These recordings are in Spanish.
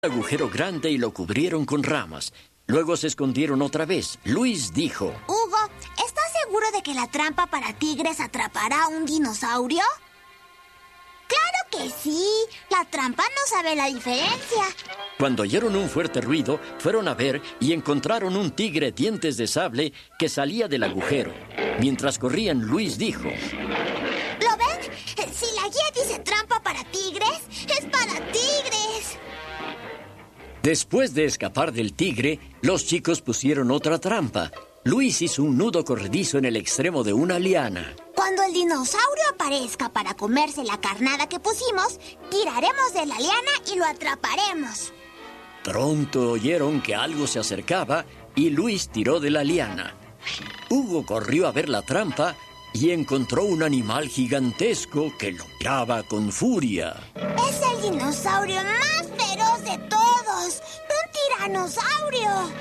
agujero grande y lo cubrieron con ramas. Luego se escondieron otra vez. Luis dijo: Hugo, ¿estás seguro de que la trampa para tigres atrapará a un dinosaurio? ¡Claro que sí! La trampa no sabe la diferencia. Cuando oyeron un fuerte ruido, fueron a ver y encontraron un tigre dientes de sable que salía del agujero. Mientras corrían, Luis dijo: ¿Lo ven? Si la guía dice trampa para tigres, es para tigres. Después de escapar del tigre, los chicos pusieron otra trampa. Luis hizo un nudo corredizo en el extremo de una liana. Cuando el dinosaurio aparezca para comerse la carnada que pusimos, tiraremos de la liana y lo atraparemos. Pronto oyeron que algo se acercaba y Luis tiró de la liana. Hugo corrió a ver la trampa y encontró un animal gigantesco que lo miraba con furia. Es el dinosaurio más feroz de todos, un tiranosaurio.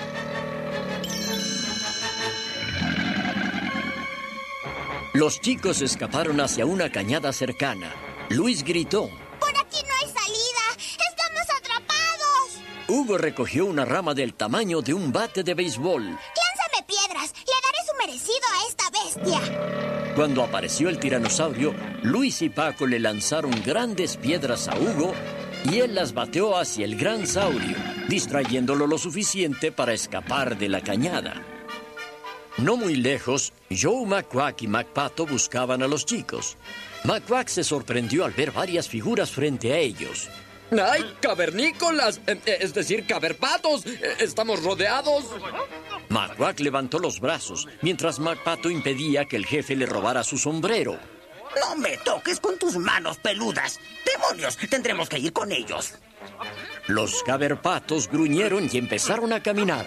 Los chicos escaparon hacia una cañada cercana. Luis gritó: ¡Por aquí no hay salida! ¡Estamos atrapados! Hugo recogió una rama del tamaño de un bate de béisbol. ¡Lánzame piedras! ¡Le daré su merecido a esta bestia! Cuando apareció el tiranosaurio, Luis y Paco le lanzaron grandes piedras a Hugo y él las bateó hacia el gran saurio, distrayéndolo lo suficiente para escapar de la cañada. No muy lejos, Joe, McQuack y McPato buscaban a los chicos. McQuack se sorprendió al ver varias figuras frente a ellos. ¡Ay, cavernícolas! Es decir, caverpatos. ¡Estamos rodeados! McQuack levantó los brazos, mientras McPato impedía que el jefe le robara su sombrero. ¡No me toques con tus manos peludas! ¡Demonios! Tendremos que ir con ellos. Los caverpatos gruñeron y empezaron a caminar.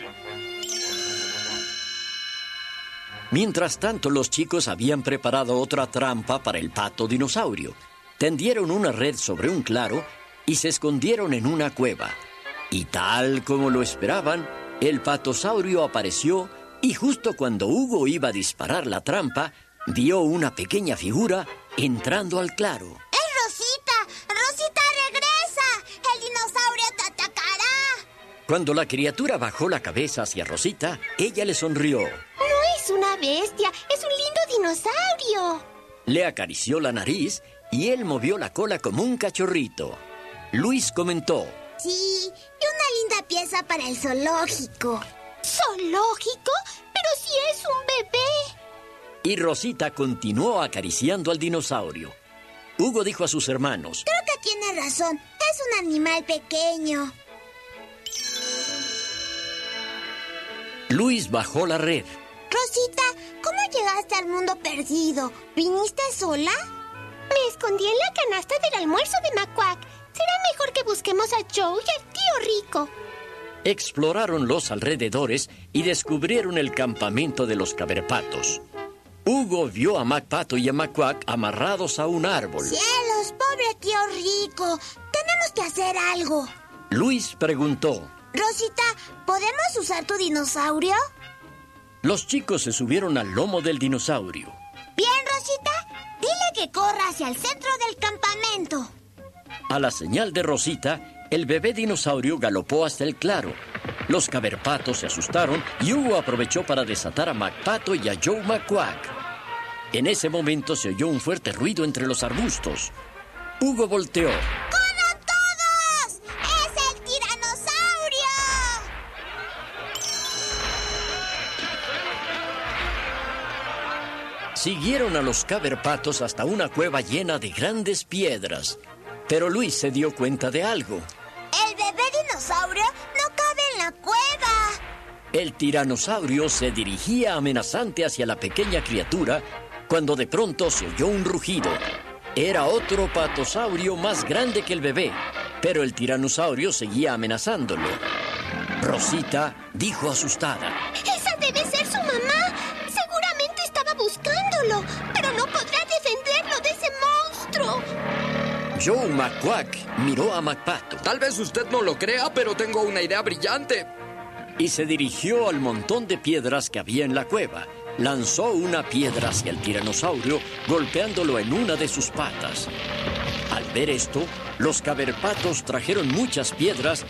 Mientras tanto, los chicos habían preparado otra trampa para el pato dinosaurio. Tendieron una red sobre un claro y se escondieron en una cueva. Y tal como lo esperaban, el patosaurio apareció y justo cuando Hugo iba a disparar la trampa, vio una pequeña figura entrando al claro. ¡Es Rosita! ¡Rosita, regresa! ¡El dinosaurio te atacará! Cuando la criatura bajó la cabeza hacia Rosita, ella le sonrió. No es una bestia, es un lindo dinosaurio. Le acarició la nariz y él movió la cola como un cachorrito. Luis comentó: Sí, y una linda pieza para el zoológico. ¿Zoológico? Pero si es un bebé. Y Rosita continuó acariciando al dinosaurio. Hugo dijo a sus hermanos: Creo que tiene razón, es un animal pequeño. Luis bajó la red. Rosita, ¿cómo llegaste al mundo perdido? ¿Viniste sola? Me escondí en la canasta del almuerzo de McQuack. Será mejor que busquemos a Joe y al tío Rico. Exploraron los alrededores y descubrieron el campamento de los caverpatos. Hugo vio a McPato y a McQuack amarrados a un árbol. ¡Cielos, pobre tío Rico! Tenemos que hacer algo. Luis preguntó: Rosita, ¿podemos usar tu dinosaurio? Los chicos se subieron al lomo del dinosaurio. Bien, Rosita, dile que corra hacia el centro del campamento. A la señal de Rosita, el bebé dinosaurio galopó hasta el claro. Los caverpatos se asustaron y Hugo aprovechó para desatar a McPato y a Joe McQuack. En ese momento se oyó un fuerte ruido entre los arbustos. Hugo volteó. ¡Corran todos! ¡Es el tiranosaurio! Siguieron a los caverpatos hasta una cueva llena de grandes piedras. Pero Luis se dio cuenta de algo. El bebé dinosaurio no cabe en la cueva. El tiranosaurio se dirigía amenazante hacia la pequeña criatura cuando de pronto se oyó un rugido. Era otro patosaurio más grande que el bebé, pero el tiranosaurio seguía amenazándolo. Rosita dijo asustada: ¡Esa debe ser su mamá! Seguramente estaba buscándolo, pero no podrá defenderlo de ese monstruo. Joe McQuack miró a McPato. Tal vez usted no lo crea, pero tengo una idea brillante. Y se dirigió al montón de piedras que había en la cueva. Lanzó una piedra hacia el tiranosaurio, golpeándolo en una de sus patas. Al Al ver esto, los caberpatos trajeron muchas piedras